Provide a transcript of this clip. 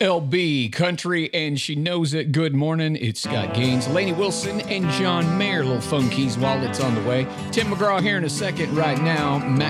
LB Country, and she knows it. Good morning. It's Scott Gaines, Lainey Wilson, and John Mayer. Little phone keys while it's on the way. Tim McGraw here in a second. Right now, Matt